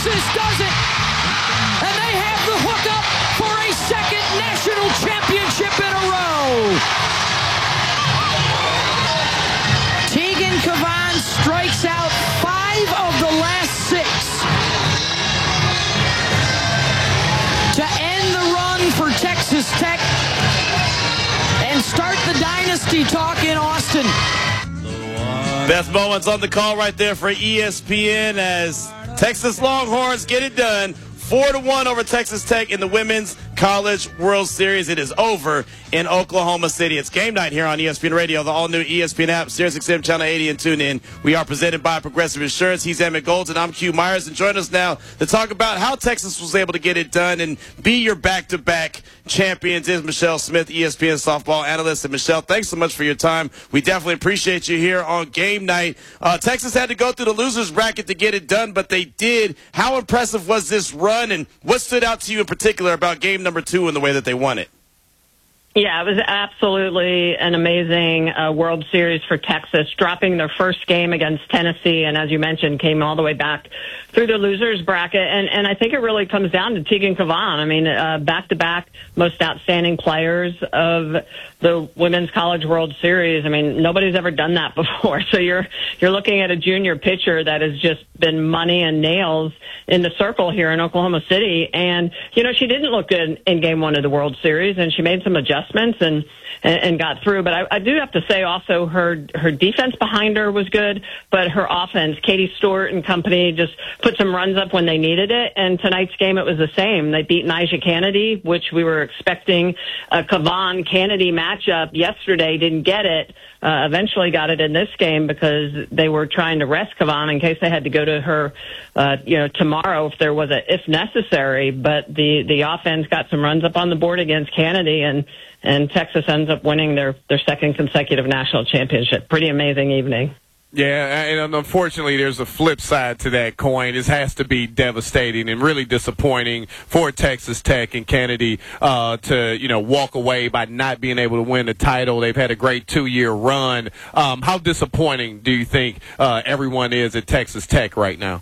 Texas does it. And they have the hookup for a second national championship in a row. Tegan Cavan strikes out 5 of the last 6 to end the run for Texas Tech and start the dynasty talk in Austin. Best moments on the call right there for ESPN as Texas Longhorns get it done. 4-1 over Texas Tech in the Women's College World Series. It is over in Oklahoma City. It's game night here on ESPN Radio, the all-new ESPN app, SiriusXM Channel 80, and tune in. We are presented by Progressive Insurance. He's Emmett Golden. I'm Q Myers. And join us now to talk about how Texas was able to get it done and be your back-to-back champions is Michelle Smith, ESPN softball analyst. And Michelle, thanks so much for your time. We definitely appreciate you here on game night. Texas had to go through the losers bracket to get it done, but they did. How impressive was this run, and what stood out to you in particular about game number 2 and the way that they won it? Yeah, it was absolutely an amazing World Series for Texas, dropping their first game against Tennessee, and as you mentioned, came all the way back through the losers bracket. And I think it really comes down to Tegan Cavan. I mean, back-to-back most outstanding players of the Women's College World Series. I mean, nobody's ever done that before. So you're looking at a junior pitcher that has just been money and nails in the circle here in Oklahoma City. And, you know, she didn't look good in game 1 of the World Series, and she made some adjustments and got through. But I do have to say also her defense behind her was good, but her offense, Katie Stewart and company, just put some runs up when they needed it. And tonight's game, it was the same. They beat Nyjah Kennedy, which we were expecting a Cavan-Kennedy matchup yesterday. Didn't get it. Eventually got it in this game because they were trying to rest Cavan in case they had to go to her, tomorrow if there was if necessary. But the offense got some runs up on the board against Kennedy, and Texas ends up winning their second consecutive national championship. Pretty amazing evening. Yeah, and unfortunately, there's a flip side to that coin. This has to be devastating and really disappointing for Texas Tech and Kennedy to walk away by not being able to win the title. They've had a great 2-year run. How disappointing do you think everyone is at Texas Tech right now?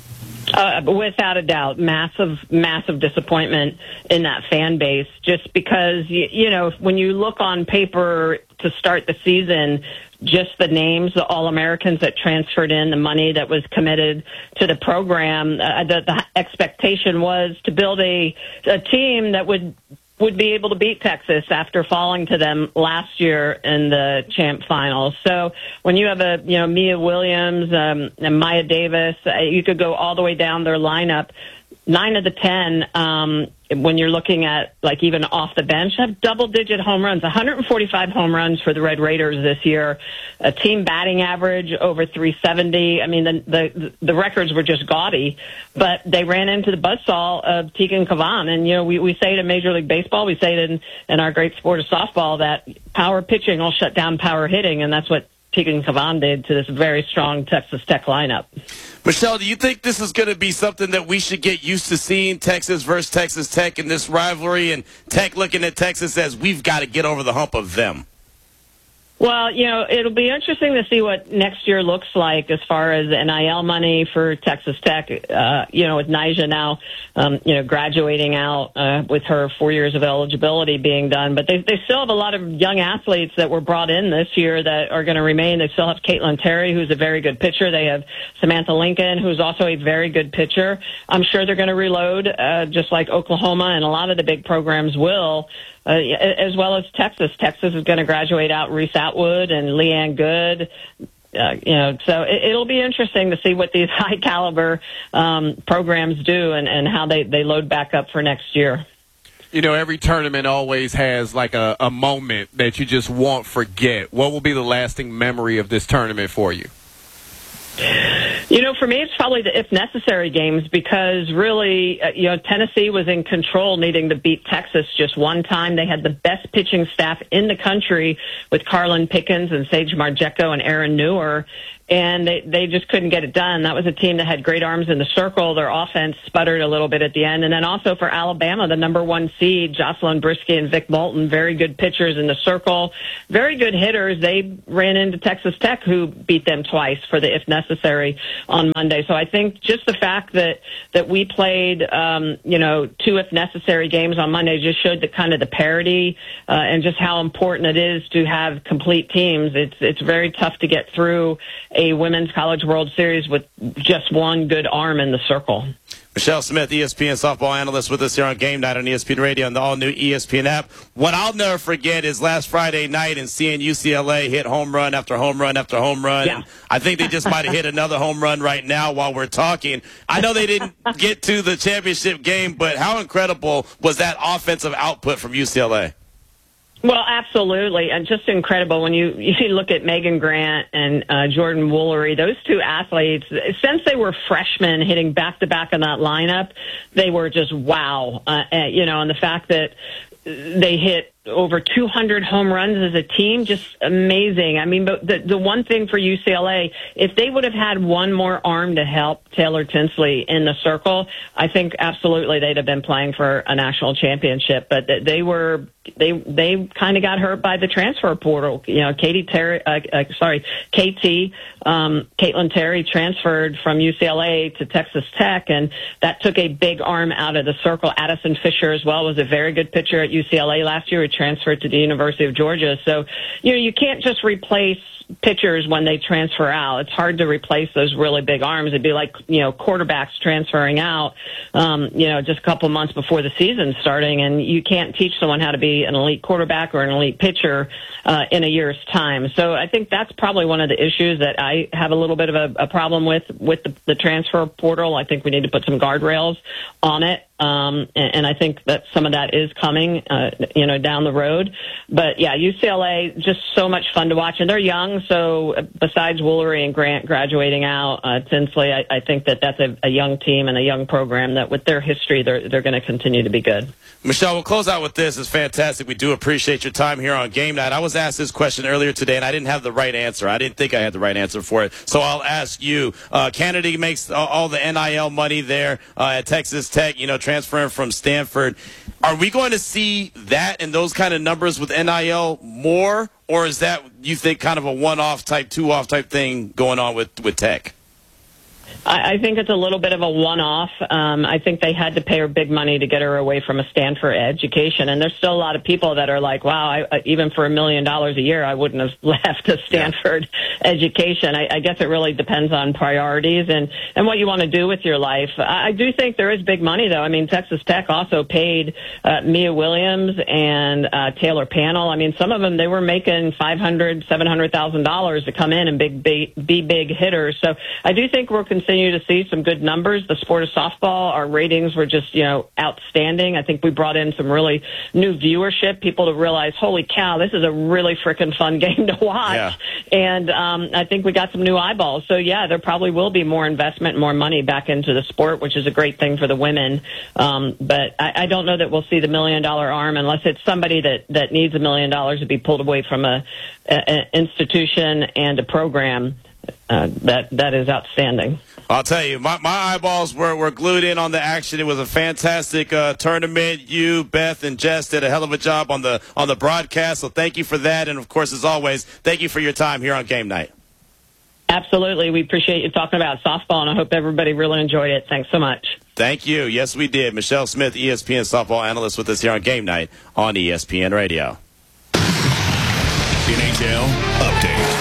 Without a doubt, massive disappointment in that fan base, just because, when you look on paper to start the season, just the names, the All-Americans that transferred in, the money that was committed to the program, the expectation was to build a team that would be able to beat Texas after falling to them last year in the champ finals. So when you have Mia Williams and Maya Davis, you could go all the way down their lineup. 9 of the 10, when you're looking at even off the bench, have double-digit home runs. 145 home runs for the Red Raiders this year. A team batting average over 370. I mean, the records were just gaudy, but they ran into the buzzsaw of Tegan Cavan. And we say it in Major League Baseball, we say it in our great sport of softball, that power pitching will shut down power hitting, and that's what Tegan Cavan did to this very strong Texas Tech lineup. Michelle, do you think this is going to be something that we should get used to seeing, Texas versus Texas Tech in this rivalry, and Tech looking at Texas as we've got to get over the hump of them? Well, it'll be interesting to see what next year looks like as far as NIL money for Texas Tech, with Nyjah now, graduating out with her 4 years of eligibility being done. But they still have a lot of young athletes that were brought in this year that are going to remain. They still have Caitlin Terry, who's a very good pitcher. They have Samantha Lincoln, who's also a very good pitcher. I'm sure they're going to reload, just like Oklahoma and a lot of the big programs will. As well as Texas. Texas is going to graduate out Reese Atwood and Leanne Good. So it'll be interesting to see what these high caliber programs do and how they load back up for next year. Every tournament always has a moment that you just won't forget. What will be the lasting memory of this tournament for you? For me, it's probably the if necessary games because really, Tennessee was in control needing to beat Texas just one time. They had the best pitching staff in the country with Carlin Pickens and Sage Margecko and Aaron Newer. and they just couldn't get it done. That was a team that had great arms in the circle. Their offense sputtered a little bit at the end. And then also for Alabama, the number 1 seed, Jocelyn Brisky and Vic Moulton, very good pitchers in the circle, very good hitters. They ran into Texas Tech, who beat them twice for the if necessary on Monday. So I think just the fact that we played, 2 if necessary games on Monday just showed the kind of the parity and just how important it is to have complete teams. It's very tough to get through a Women's College World Series with just one good arm in the circle. Michelle Smith, ESPN softball analyst, with us here on Game Night on ESPN Radio and the all-new ESPN app. What I'll never forget is last Friday night and seeing UCLA hit home run after home run after home run. Yeah. I think they just might have hit another home run right now while we're talking. I know they didn't get to the championship game, but how incredible was that offensive output from UCLA? Well, absolutely, and just incredible when you look at Megan Grant and Jordan Woolery. Those 2 athletes, since they were freshmen hitting back-to-back in that lineup, they were just wow. And the fact that they hit over 200 home runs as a team, just amazing. I mean, but the one thing for UCLA, if they would have had one more arm to help Taylor Tinsley in the circle, I think absolutely they'd have been playing for a national championship. But they kind of got hurt by the transfer portal. Caitlin Terry transferred from UCLA to Texas Tech, and that took a big arm out of the circle. Addison Fisher as well was a very good pitcher at UCLA last year. He transferred to the University of Georgia. So, you can't just replace pitchers when they transfer out. It's hard to replace those really big arms. It'd be like, quarterbacks transferring out, just a couple months before the season starting, and you can't teach someone how to be an elite quarterback or an elite pitcher in a year's time. So I think that's probably one of the issues that I have a little bit of a problem with the transfer portal. I think we need to put some guardrails on it. And I think that some of that is coming, down the road. But yeah, UCLA, just so much fun to watch. And they're young. So besides Woolery and Grant graduating out, Tinsley, I think that's a young team and a young program that with their history, they're going to continue to be good. Michelle, we'll close out with this. It's fantastic. We do appreciate your time here on Game Night. I was asked this question earlier today, and I didn't have the right answer. I didn't think I had the right answer for it. So I'll ask you. Kennedy makes all the NIL money there at Texas Tech, transferring from Stanford. Are we going to see that and those kind of numbers with NIL more, or is that, you think, kind of a one-off type, two-off type thing going on with Tech? I think it's a little bit of a one-off. I think they had to pay her big money to get her away from a Stanford education. And there's still a lot of people that are like, wow, even for $1 million a year, I wouldn't have left a Stanford education. I guess it really depends on priorities and what you want to do with your life. I do think there is big money, though. I mean, Texas Tech also paid Mia Williams and Taylor Pannell. I mean, some of them, they were making $500,000, $700,000 to come in and be big hitters. So I do think we're continue to see some good numbers. The sport of softball, our ratings were just, outstanding. I think we brought in some really new viewership, people to realize, holy cow, this is a really freaking fun game to watch. Yeah. And I think we got some new eyeballs. So, yeah, there probably will be more investment, more money back into the sport, which is a great thing for the women. But I don't know that we'll see the $1 million arm unless it's somebody that needs $1 million to be pulled away from an institution and a program. That is outstanding. I'll tell you, my eyeballs were glued in on the action. It was a fantastic tournament. You, Beth, and Jess did a hell of a job on the broadcast, so thank you for that. And, of course, as always, thank you for your time here on Game Night. Absolutely. We appreciate you talking about softball, and I hope everybody really enjoyed it. Thanks so much. Thank you. Yes, we did. Michelle Smith, ESPN softball analyst, with us here on Game Night on ESPN Radio. NHL Update.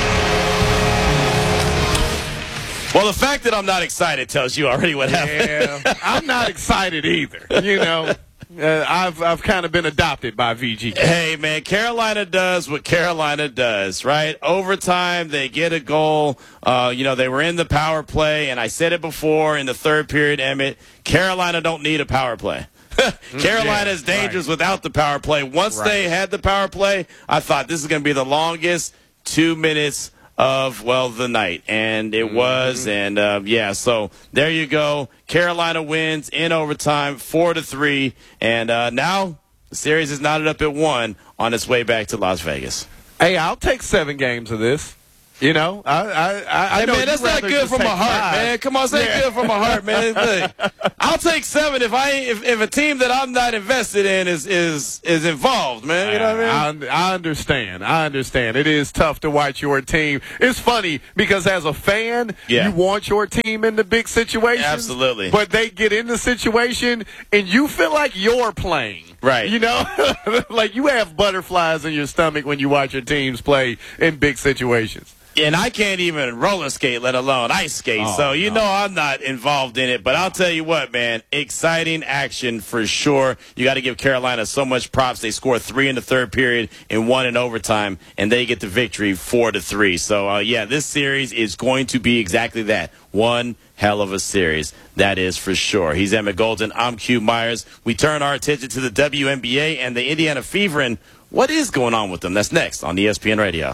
Well, the fact that I'm not excited tells you already what happened. Yeah, I'm not excited either. I've kind of been adopted by VGK. Hey, man, Carolina does what Carolina does, right? Overtime, they get a goal. They were in the power play, and I said it before in the third period, Emmett, Carolina don't need a power play. Carolina is dangerous without the power play. Once they had the power play, I thought this is going to be the longest 2 minutes of, the night. And it was. And, so there you go. Carolina wins in overtime 4-3. And now the series is knotted up at 1 on its way back to Las Vegas. Hey, I'll take 7 games of this. You know, I know man, that's not good from my heart, man. Come on, say good from my heart, man. Look, I'll take 7 if a team that I'm not invested in is involved, man. You know what I mean? I understand. It is tough to watch your team. It's funny because as a fan, you want your team in the big situations. Absolutely. But they get in the situation and you feel like you're playing. Right. You know, like you have butterflies in your stomach when you watch your teams play in big situations. And I can't even roller skate, let alone ice skate. So, you know I'm not involved in it. But I'll tell you what, man, exciting action for sure. You got to give Carolina so much props. They scored 3 in the third period and 1 in overtime, and they get the victory 4-3. So, this series is going to be exactly that. One hell of a series. That is for sure. He's Emmett Golden. I'm Q Myers. We turn our attention to the WNBA and the Indiana Fever. And what is going on with them? That's next on ESPN Radio.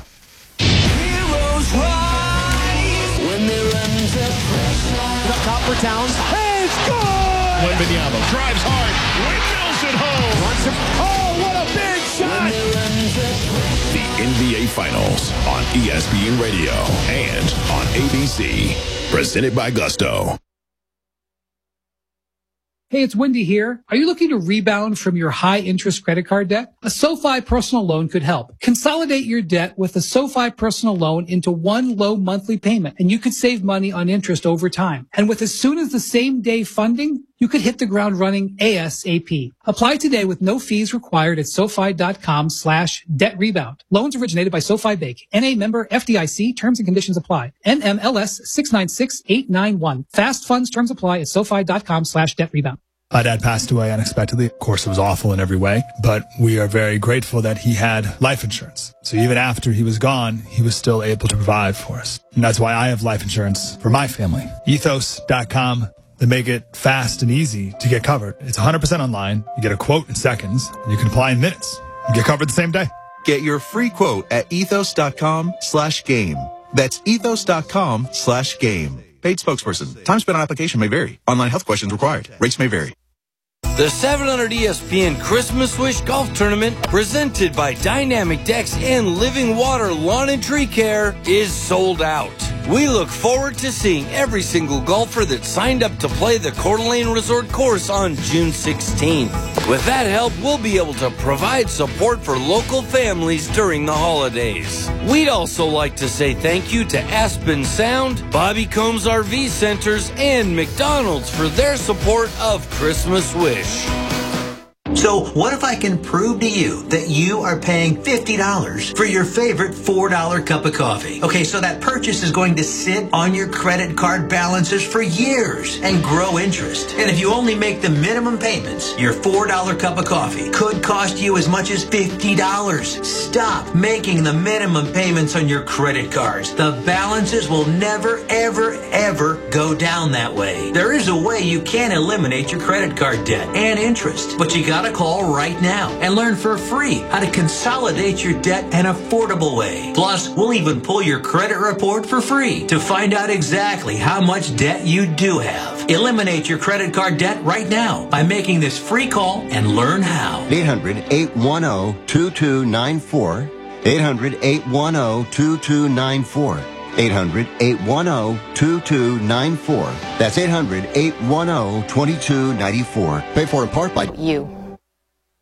When they run to pressure. Up top for Towns. Hey, score! Wembanyama drives hard. Windmills it home. Oh, what a big shot! The NBA Finals on ESPN Radio and on ABC. Presented by Gusto. Hey, it's Wendy here. Are you looking to rebound from your high-interest credit card debt? A SoFi personal loan could help. Consolidate your debt with a SoFi personal loan into one low monthly payment, and you could save money on interest over time. And with as soon as the same day funding, you could hit the ground running ASAP. Apply today with no fees required at SoFi.com/debt rebound. Loans originated by SoFi Bank. NA member FDIC. Terms and conditions apply. NMLS 696891. Fast funds terms apply at SoFi.com/debt rebound. My dad passed away unexpectedly. Of course, it was awful in every way, but we are very grateful that he had life insurance. So even after he was gone, he was still able to provide for us. And that's why I have life insurance for my family. Ethos.com. They make it fast and easy to get covered. It's 100% online. You get a quote in seconds, and you can apply in minutes. You get covered the same day. Get your free quote at ethos.com/game. That's ethos.com/game. Paid spokesperson. Time spent on application may vary. Online health questions required. Rates may vary. The 700 ESPN Christmas Wish Golf Tournament, presented by Dynamic Decks and Living Water Lawn and Tree Care, is sold out. We look forward to seeing every single golfer that signed up to play the Coeur d'Alene Resort course on June 16th. With that help, we'll be able to provide support for local families during the holidays. We'd also like to say thank you to Aspen Sound, Bobby Combs RV Centers, and McDonald's for their support of Christmas Wish. So what if I can prove to you that you are paying $50 for your favorite $4 cup of coffee? Okay, so that purchase is going to sit on your credit card balances for years and grow interest. And if you only make the minimum payments, your $4 cup of coffee could cost you as much as $50. Stop making the minimum payments on your credit cards. The balances will never, ever, ever go down that way. There is a way you can eliminate your credit card debt and interest, but you gotta call right now and learn for free how to consolidate your debt an affordable way. Plus, we'll even pull your credit report for free to find out exactly how much debt you do have. Eliminate your credit card debt right now by making this free call and learn how. 800-810-2294. 800-810-2294. 800-810-2294. That's 800-810-2294. Paid for in part by you.